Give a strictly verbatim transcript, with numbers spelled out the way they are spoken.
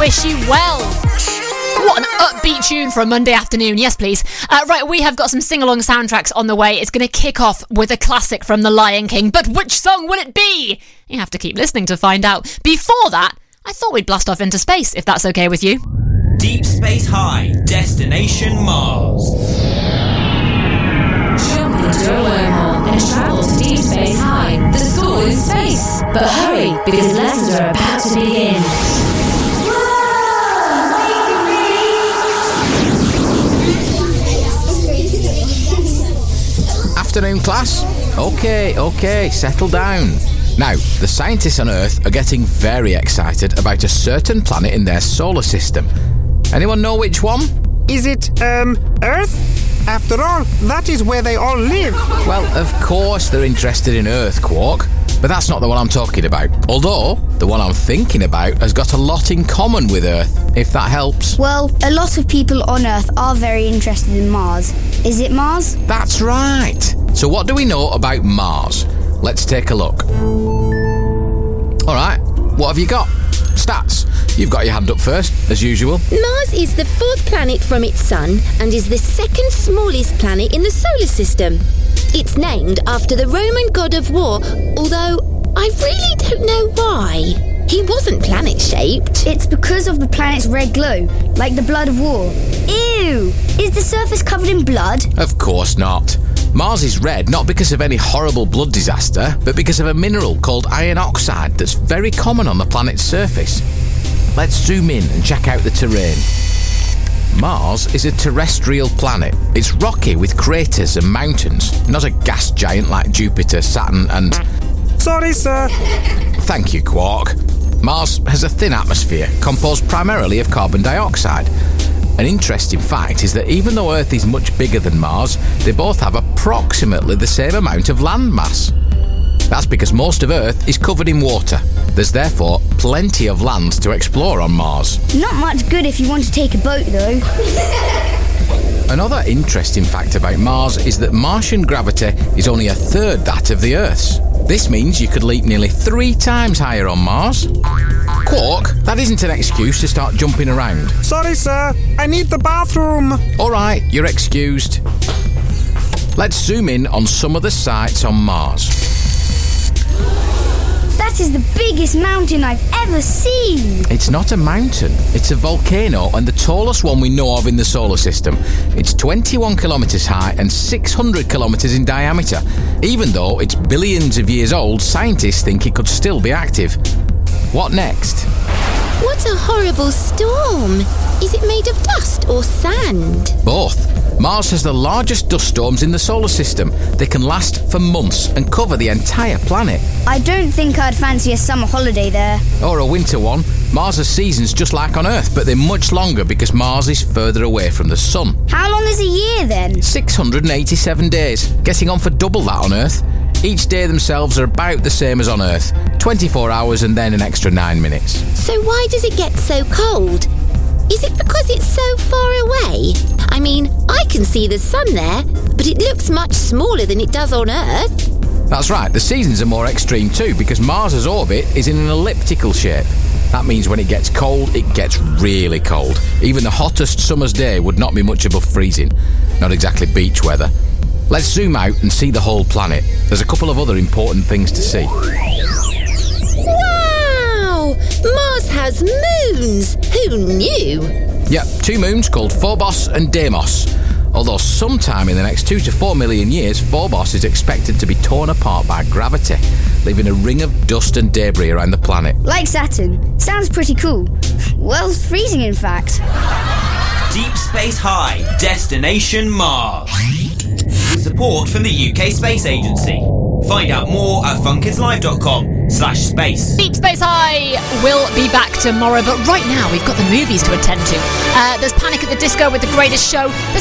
wish you well. What an upbeat tune for a Monday afternoon. Yes, please. Uh, right, we have got some sing-along soundtracks on the way. It's going to kick off with a classic from The Lion King. But which song will it be? You have to keep listening to find out. Before that, I thought we'd blast off into space, if that's okay with you. Deep Space High, Destination Mars. Jump into a wormhole and travel to Deep Space High, the school in space. But hurry, because lessons are about to begin. Afternoon, class. Okay, okay, settle down. Now, the scientists on Earth are getting very excited about a certain planet in their solar system. Anyone know which one? Is it, um, Earth? After all, that is where they all live. Well, of course they're interested in Earth, Quark. But that's not the one I'm talking about. Although, the one I'm thinking about has got a lot in common with Earth, if that helps. Well, a lot of people on Earth are very interested in Mars. Is it Mars? That's right. So what do we know about Mars? Let's take a look. Alright, what have you got? Stats. You've got your hand up first, as usual. Mars is the fourth planet from its sun and is the second smallest planet in the solar system. It's named after the Roman god of war, although I really don't know why. He wasn't planet-shaped. It's because of the planet's red glow, like the blood of war. Ew! Is the surface covered in blood? Of course not. Mars is red not because of any horrible blood disaster, but because of a mineral called iron oxide that's very common on the planet's surface. Let's zoom in and check out the terrain. Mars is a terrestrial planet. It's rocky with craters and mountains, not a gas giant like Jupiter, Saturn and... Sorry, sir. Thank you, Quark. Mars has a thin atmosphere, composed primarily of carbon dioxide. An interesting fact is that even though Earth is much bigger than Mars, they both have approximately the same amount of land mass. That's because most of Earth is covered in water. There's therefore plenty of land to explore on Mars. Not much good if you want to take a boat, though. Another interesting fact about Mars is that Martian gravity is only a third that of the Earth's. This means you could leap nearly three times higher on Mars. Quark, that isn't an excuse to start jumping around. Sorry, sir. I need the bathroom. All right, you're excused. Let's zoom in on some of the sights on Mars. That is the biggest mountain I've ever seen. It's not a mountain, it's a volcano and the tallest one we know of in the solar system. It's twenty-one kilometres high and six hundred kilometres in diameter. Even though it's billions of years old, scientists think it could still be active. What next? What a horrible storm! Is it made of dust or sand? Both. Mars has the largest dust storms in the solar system. They can last for months and cover the entire planet. I don't think I'd fancy a summer holiday there. Or a winter one. Mars has seasons just like on Earth, but they're much longer because Mars is further away from the sun. How long is a year then? six hundred eighty-seven days, getting on for double that on Earth. Each day themselves are about the same as on Earth. twenty-four hours and then an extra nine minutes. So why does it get so cold? Is it because it's so far away? I mean, I can see the sun there, but it looks much smaller than it does on Earth. That's right, the seasons are more extreme too, because Mars's orbit is in an elliptical shape. That means when it gets cold, it gets really cold. Even the hottest summer's day would not be much above freezing. Not exactly beach weather. Let's zoom out and see the whole planet. There's a couple of other important things to see. Wow! Mars has moons! Who knew? Yep, two moons called Phobos and Deimos. Although sometime in the next two to four million years, Phobos is expected to be torn apart by gravity, leaving a ring of dust and debris around the planet. Like Saturn. Sounds pretty cool. Well, freezing in fact. Deep Space High, Destination Mars. With support from the U K Space Agency. Find out more at funkidslive.com slash space. Deep Space High will be back tomorrow, but right now we've got the movies to attend to. Uh, there's Panic at the Disco with The Greatest Show. There's